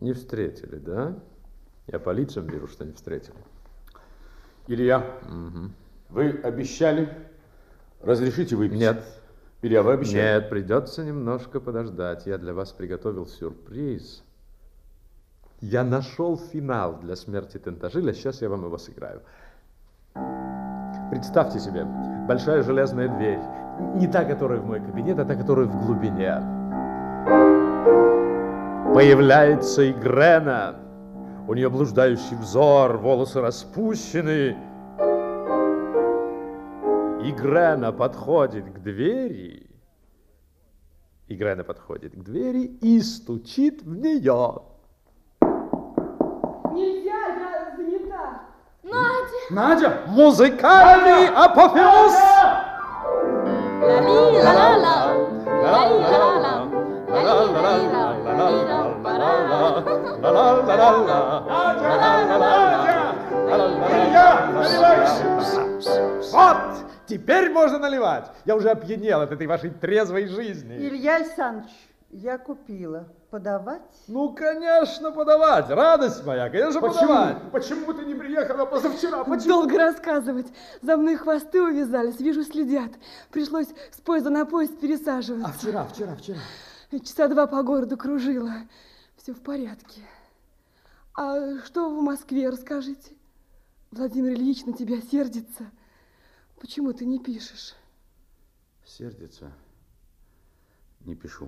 Не встретили, да? Я по лицам вижу, что не встретили. Илья, вы обещали, разрешите выпить? Нет. Илья, вы обещали? Нет, придется немножко подождать. Я для вас приготовил сюрприз. Я нашел финал для смерти Тентажиля, сейчас я вам его сыграю. Представьте себе, большая железная дверь. Не та, которая в мой кабинет, а та, которая в глубине. Появляется Игрена. У нее блуждающий взор, волосы распущены. Игрена подходит к двери. Игрена подходит к двери и стучит в нее. Нельзя, я занята. Надя! Надя! Музыкальный апофеоз! Вот! Теперь можно наливать. Я уже опьянел от этой вашей трезвой жизни. Илья Александрович, я купила. Подавать? Ну, конечно, подавать. Радость моя, конечно, подавать. Почему ты не приехала позавчера? Долго рассказывать. За мной хвосты увязались, вижу, следят. Пришлось с поезда на поезд пересаживаться. А вчера? Часа 2 по городу кружила. Все в порядке. А что в Москве, расскажите? Владимир Ильич на тебя сердится. Почему ты не пишешь? Сердится? Не пишу.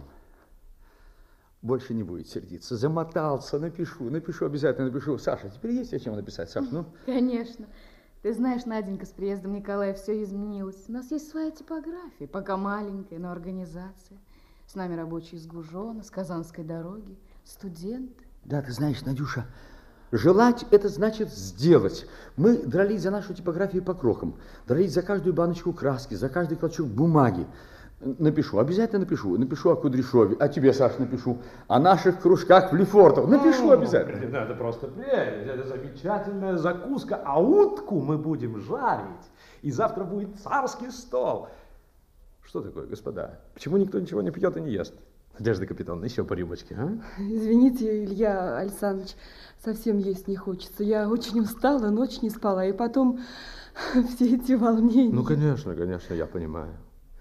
Больше не будет сердиться. Замотался, напишу, обязательно напишу. Саша, теперь есть о чем написать, Саша, ну? Конечно. Ты знаешь, Наденька, с приездом Николая все изменилось. У нас есть своя типография, пока маленькая, но организация. С нами рабочие из Гужона, с Казанской дороги, студенты. Да, ты знаешь, Надюша, желать – это значит сделать. Мы дрались за нашу типографию по крохам, дрались за каждую баночку краски, за каждый клочок бумаги. Напишу, обязательно напишу. Напишу о Кудряшове, о тебе, Саш, напишу. О наших кружках в Лефортово. Напишу обязательно. Это просто прелесть, это замечательная закуска. А утку мы будем жарить. И завтра будет царский стол. Что такое, господа? Почему никто ничего не пьет и не ест? Надежда Капитоновна, еще по рюмочке, а? Извините, Илья Александрович, совсем есть не хочется. Я очень устала, ночь не спала, и потом все эти волнения. Ну, конечно, я понимаю.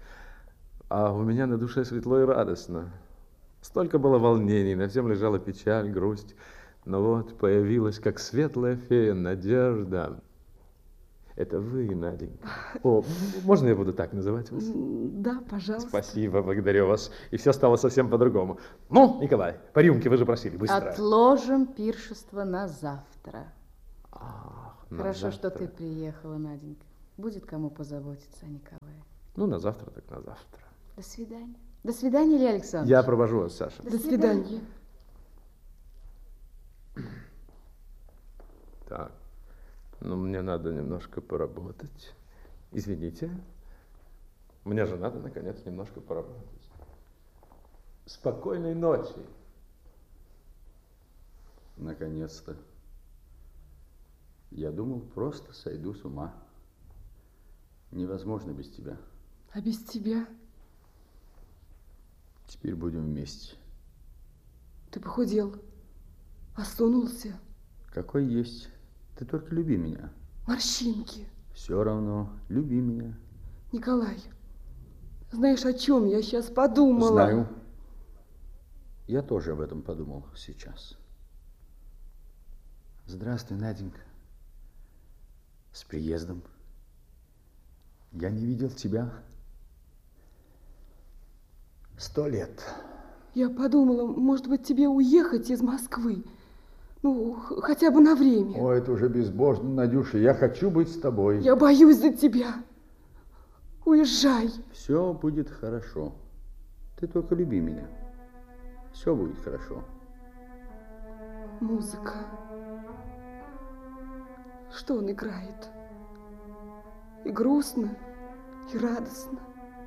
А у меня на душе светло и радостно. Столько было волнений, на всем лежала печаль, грусть. Но вот появилась, как светлая фея, надежда. Это вы, Наденька. О, можно я буду так называть вас? Да, пожалуйста. Спасибо, благодарю вас. И все стало совсем по-другому. Ну, Николай, по рюмке вы же просили, быстро. Отложим пиршество на завтра. Ах, Хорошо, завтра. что ты приехала, Наденька. Будет кому позаботиться о Николае. Ну, на завтра так на завтра. До свидания. До свидания, Илья Александрович. Я провожу вас, Саша. До свидания. Так, ну, мне надо немножко поработать. Извините. Мне же надо, наконец, немножко поработать. Спокойной ночи. Наконец-то. Я думал, просто сойду с ума. Невозможно без тебя. А без тебя? Теперь будем вместе. Ты похудел, осунулся. Какой есть. Ты только люби меня. Морщинки. Все равно, люби меня. Николай, знаешь, о чем я сейчас подумала? Знаю. Я тоже об этом подумал сейчас. Здравствуй, Наденька. С приездом. Я не видел тебя 100 лет. Я подумала, может быть, тебе уехать из Москвы. Ну, хотя бы на время. О, это уже безбожно, Надюша. Я хочу быть с тобой. Я боюсь за тебя. Уезжай. Все будет хорошо. Ты только люби меня. Все будет хорошо. Музыка. Что он играет? И грустно, и радостно.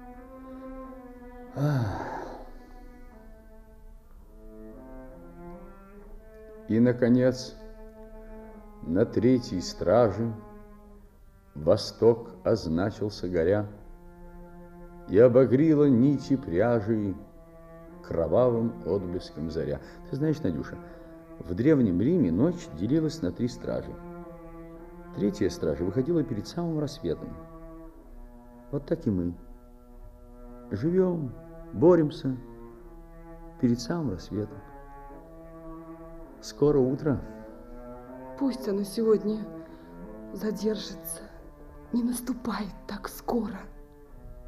И, наконец, на третьей страже восток означился горя и обогрила нити пряжи кровавым отблеском заря. Ты знаешь, Надюша, В Древнем Риме ночь делилась на 3 стражи. 3-я стража выходила перед самым рассветом. Вот так и мы. Живем, боремся перед самым рассветом. Скоро утро. Пусть оно сегодня задержится, не наступает так скоро.